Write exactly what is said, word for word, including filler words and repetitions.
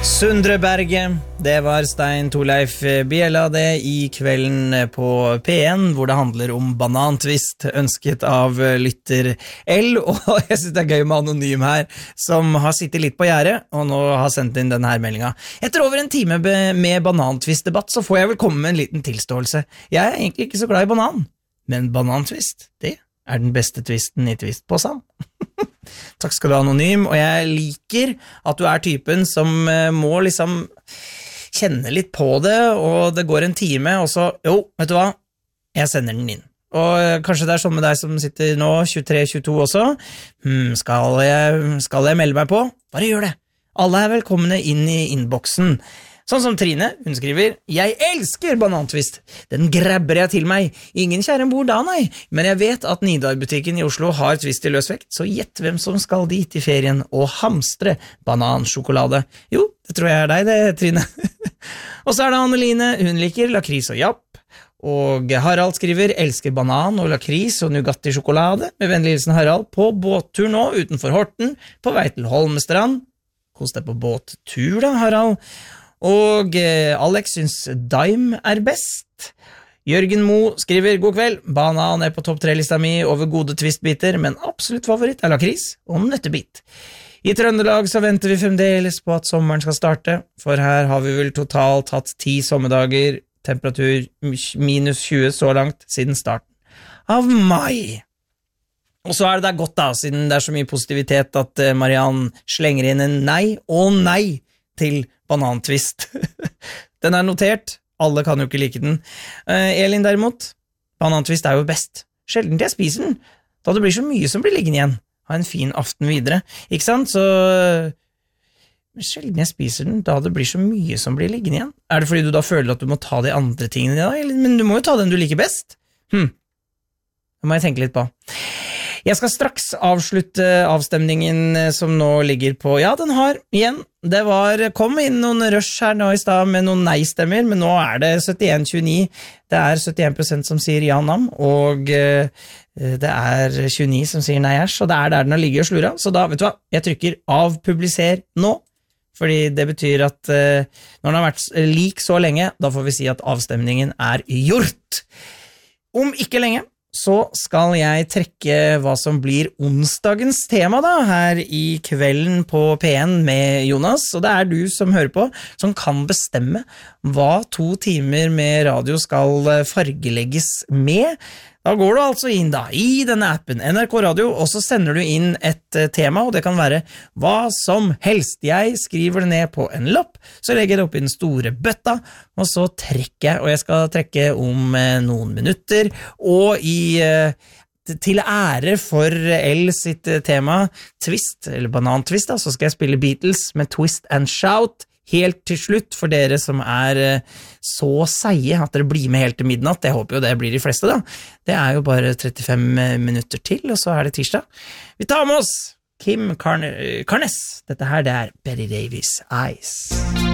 Sundre Berge, det var Stein Torleif Bjella det I kvelden på P en, hvor det handler om banantvist, ønsket av lytter L, og jeg synes det er gøy med Anonym her, som har sittet litt på gjerdet, og nå har sendt inn denne her meldingen. Etter over en time med banantvistdebatt, så får jeg vel komme med en liten tilståelse. Jeg er egentlig ikke så glad I banan, men banantvist, det er den beste tvisten I tvistpåsen. Takk skal du ha, Anonym, og jeg liker at du er typen som må liksom kjenne litt på det, og det går en time, og så, jo, vet du hva, jeg sender den inn. Og kanskje det er sånn med deg som sitter nå, tjuetre tjueto også, hmm, skal, jeg, skal jeg melde meg på? Bare gjør det. Alle er velkomne inn I innboksen. Sånn som Trine, hun skriver, jeg elsker banantvist. Den grabber jeg til meg. Ingen kjære bor da, nei. Men jeg vet at Nidar-butikken I Oslo har twist I løsvekt, så gjett hvem som skal dit I ferien og hamstre banansjokolade. Jo, det tror jeg er deg det, Trine. Og så er det Anneline, hun liker lakris og japp. Og Harald skriver, elsker banan og lakris og Nugatti-sjokolade. Med vennlig hilsen Harald, på båttur nå utenfor Horten, på vei til Holmestrand. Kos deg på båttur da, Harald. Og eh, Alex synes Daim er best. Jørgen Mo skriver, god kveld, banan er på topp tre-lista mi over gode twistbiter, men absolutt favoritt er lakris og nøttebit. I Trøndelag så venter vi fremdeles på at sommeren skal starte, for her har vi vel totalt hatt ti sommerdager, temperatur minus tjue så langt siden starten av mai. Og så er det da godt da, siden det er så mye positivitet at eh, Mariann slenger inn en nei og nei til banantvist. Den er notert, alle kan jo ikke like den. Uh, Elin derimot, banantvist er jo best. Sjelden jeg spiser den, da det blir så mye som blir liggende igjen. Ha en fin aften videre, ikke sant? Så sjelden jeg spiser den, da det blir så mye som blir liggende igjen. Er det fordi du da føler at du må ta de andre tingene da? Men du må jo ta den du liker best. Hm, det må jeg tenke litt på. Jeg skal straks avslutte avstemningen som nå ligger på, ja, den har igjen, det var, kom inn noen rush her nå I sted med noen nei-stemmer, men nå er det syttien tjueni, det er syttien prosent som sier ja-nam, og uh, det er tjueni som sier nei-æsj, og det er der den har ligget og slura, så da, vet du hva, jeg trykker av publiser nå, fordi det betyr at uh, når den har vært lik så lenge, da får vi si at avstemningen er gjort. Om ikke lenge, så skal jeg trekke hva som blir onsdagens tema da, her I kvelden på P en med Jonas, og det er du som hører på, som kan bestemme hva to timer med radio skal fargelegges med. Da går du altså inn da, I denne appen, N R K Radio, og så sender du inn et tema, og det kan være hva som helst. Jeg skriver det ned på en lapp, så legger jeg det opp I den store bøtta, og så trekker jeg, og jeg skal trekke om eh, noen minutter, og I, eh, til ære for L sitt tema, twist, eller banantvist, da, så skal jeg spille Beatles med Twist and Shout, helt til slutt, for dere som er så seie at dere blir med helt til midnatt. Jeg håper jo det blir de fleste da. Det er jo bare trettifem minutter til, og så er det tirsdag. Vi tar med oss Kim Carnes. Dette her, det er Betty Davis Eyes.